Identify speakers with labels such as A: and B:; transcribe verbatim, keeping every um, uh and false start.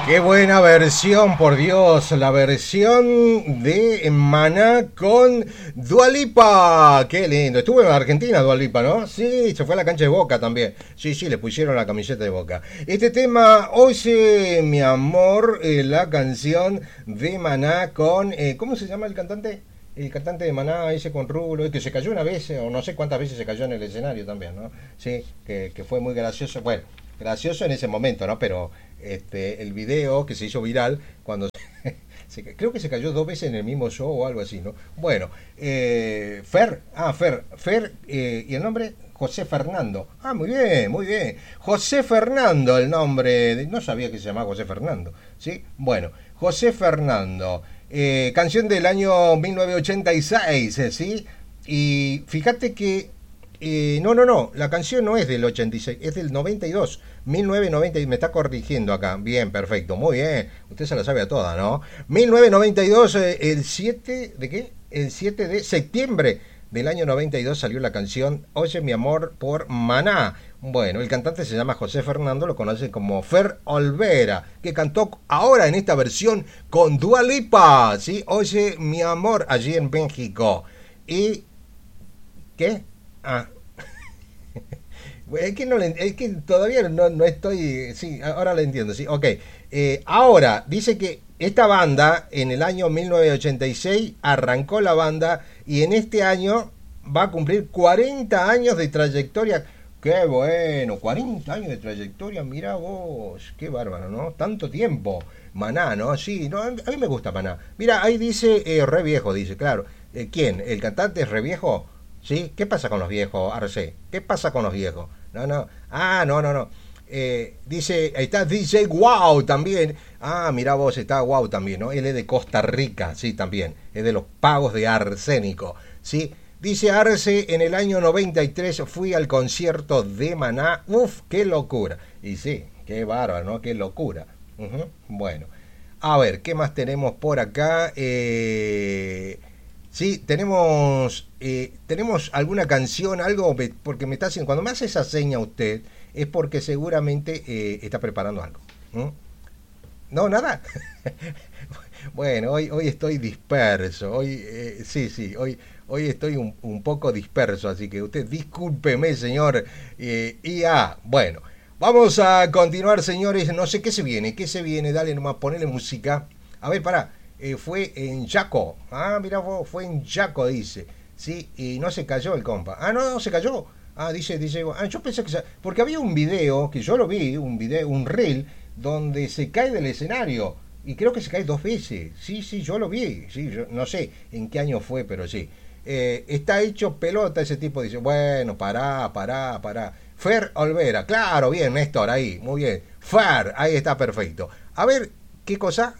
A: Qué buena versión, por Dios, la versión de Maná con Dua Lipa. Qué lindo. Estuve en Argentina, Dua Lipa, ¿no? Sí, se fue a la cancha de Boca también. Sí, sí, le pusieron la camiseta de Boca. Este tema, Oye, mi amor, eh, la canción de Maná con... Eh, ¿cómo se llama el cantante? El cantante de Maná, ese con rulo, que se cayó una vez, o no sé cuántas veces se cayó en el escenario también, ¿no? Sí, que, que fue muy gracioso. Bueno, gracioso en ese momento, ¿no? Pero este, el video que se hizo viral cuando se, creo que se cayó dos veces en el mismo show o algo así, ¿no? Bueno, eh, Fer, ah, Fer, Fer, eh, ¿y el nombre? José Fernando. Ah, muy bien, muy bien. José Fernando, el nombre, de, no sabía que se llamaba José Fernando, ¿sí? Bueno, José Fernando, eh, canción del año mil novecientos ochenta y seis, ¿sí? Y fíjate que eh, no, no, no, la canción no es del ochenta y seis, es del noventa y dos, mil novecientos noventa, y me está corrigiendo acá. Bien, perfecto, muy bien. Usted se la sabe a toda, ¿no? mil novecientos noventa y dos, eh, el siete, ¿de qué? El siete de septiembre del año noventa y dos salió la canción Oye mi amor por Maná. Bueno, el cantante se llama José Fernando, lo conocen como Fer Olvera, que cantó ahora en esta versión con Dua Lipa, ¿sí? Oye mi amor, allí en México. Y... ¿qué? Ah, es que, no le, es que todavía no, no estoy... Sí, ahora lo entiendo, sí, ok. Eh, ahora, dice que esta banda en el año mil novecientos ochenta y seis arrancó la banda y en este año va a cumplir cuarenta años de trayectoria. Qué bueno, cuarenta años de trayectoria, mira vos, qué bárbaro, ¿no? Tanto tiempo. Maná, ¿no? Sí, no, a mí me gusta Maná. Mira, ahí dice, eh, re viejo, dice, claro. Eh, ¿Quién? ¿El cantante es re viejo? ¿Sí? ¿Qué pasa con los viejos, Arce? ¿Qué pasa con los viejos? No, no. Ah, no, no, no. Eh, dice, ahí está D J Wow también. Ah, mira vos, está Wow también, ¿no? Él es de Costa Rica, sí, también. Es de los pagos de Arsénico, ¿sí? Dice Arce, en el año noventa y tres fui al concierto de Maná. Uf, qué locura. Y sí, qué bárbaro, ¿no? Qué locura. Uh-huh. Bueno, a ver, ¿qué más tenemos por acá? Eh... Sí, tenemos eh, tenemos alguna canción, algo, porque me está haciendo, cuando me hace esa seña usted, es porque seguramente eh, está preparando algo. ¿Mm? No, nada. Bueno, hoy, hoy estoy disperso, hoy, eh, sí, sí, hoy, hoy estoy un, un poco disperso, así que usted discúlpeme, señor eh, I A. Bueno, vamos a continuar, señores, no sé qué se viene, qué se viene, dale nomás, ponele música. A ver, pará. Eh, fue en Yaco. Ah, mira vos, fue en Yaco, dice. Sí, y no se cayó el compa. Ah, no, no se cayó. Ah, dice, dice. Ah, yo pensé que se... Porque había un video, que yo lo vi, un video, un reel, donde se cae del escenario. Y creo que se cae dos veces. Sí, sí, yo lo vi. Sí, yo no sé en qué año fue, pero sí. Eh, está hecho pelota ese tipo. Dice, bueno, pará, pará, pará. Fer Olvera. Claro, bien, Néstor, ahí. Muy bien. Fer, ahí está perfecto. A ver, ¿qué cosa?